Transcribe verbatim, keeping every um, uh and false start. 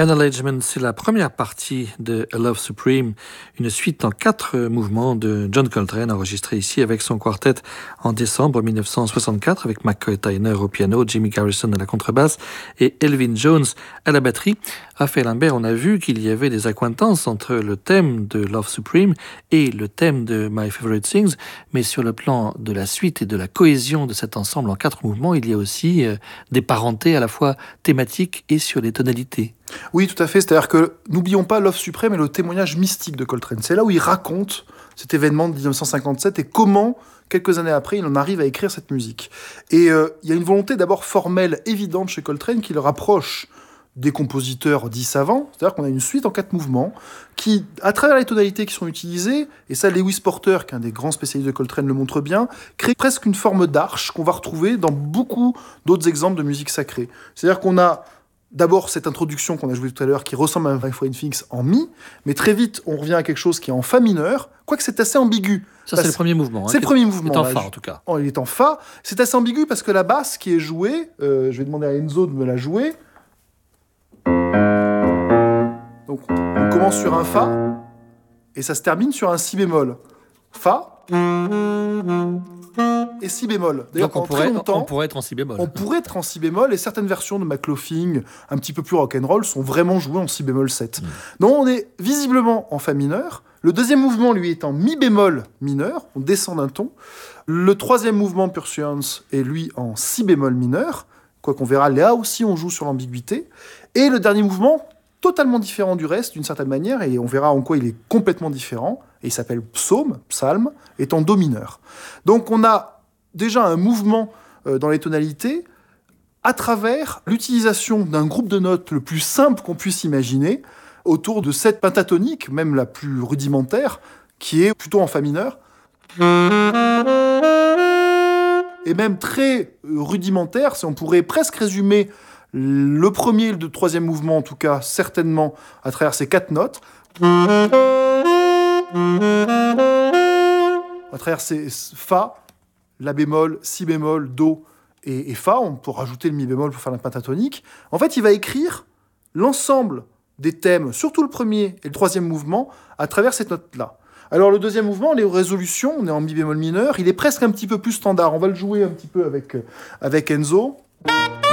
Acknowledgement, c'est la première partie de A Love Supreme, une suite en quatre mouvements de John Coltrane, enregistré ici avec son quartet en décembre mille neuf cent soixante-quatre, avec McCoy Tyner au piano, Jimmy Garrison à la contrebasse et Elvin Jones à la batterie. Raphaël Imbert, on a vu qu'il y avait des accointances entre le thème de Love Supreme et le thème de My Favorite Things, mais sur le plan de la suite et de la cohésion de cet ensemble en quatre mouvements, il y a aussi euh, des parentés à la fois thématiques et sur les tonalités. Oui, tout à fait. C'est-à-dire que, n'oublions pas, Love Supreme est le témoignage mystique de Coltrane. C'est là où il raconte cet événement de dix-neuf cent cinquante-sept et comment, quelques années après, il en arrive à écrire cette musique. Et euh, il y a une volonté d'abord formelle évidente chez Coltrane qui le rapproche des compositeurs dits savants. C'est-à-dire qu'on a une suite en quatre mouvements qui, à travers les tonalités qui sont utilisées, et ça, Lewis Porter, qui est un des grands spécialistes de Coltrane, le montre bien, crée presque une forme d'arche qu'on va retrouver dans beaucoup d'autres exemples de musique sacrée. C'est-à-dire qu'on a d'abord cette introduction qu'on a jouée tout à l'heure qui ressemble à My Favorite Things en mi, mais très vite on revient à quelque chose qui est en fa mineur, quoique c'est assez ambigu. Ça c'est le premier mouvement. Hein, c'est le premier mouvement. Il est en là, fa en tout cas. Oh, il est en fa. C'est assez ambigu parce que la basse qui est jouée, euh, je vais demander à Enzo de me la jouer. Donc on commence sur un fa et ça se termine sur un si bémol. Fa et si bémol. D'ailleurs, donc on pendant pourrait, très longtemps, on pourrait être en si bémol. On pourrait être en si bémol, et certaines versions de McLaughlin, un petit peu plus rock'n'roll, sont vraiment jouées en si bémol sept. Mmh. Donc on est visiblement en fa mineur. Le deuxième mouvement, lui, est en mi bémol mineur. On descend d'un ton. Le troisième mouvement, Pursuance, est lui en si bémol mineur. Quoi qu'on verra, là aussi, on joue sur l'ambiguïté. Et le dernier mouvement, totalement différent du reste, d'une certaine manière, et on verra en quoi il est complètement différent, et il s'appelle psaume, psalme, est en do mineur. Donc on a déjà un mouvement euh, dans les tonalités à travers l'utilisation d'un groupe de notes le plus simple qu'on puisse imaginer autour de cette pentatonique, même la plus rudimentaire, qui est plutôt en fa mineur. Et même très rudimentaire, si on pourrait presque résumer le premier et le troisième mouvement, en tout cas, certainement, à travers ces quatre notes. À travers ces fa, la bémol, si bémol, do et, et fa, on peut rajouter le mi bémol pour faire la pentatonique. En fait, il va écrire l'ensemble des thèmes, surtout le premier et le troisième mouvement, à travers cette note-là. Alors le deuxième mouvement, les résolutions, on est en mi bémol mineur, il est presque un petit peu plus standard. On va le jouer un petit peu avec, avec Enzo.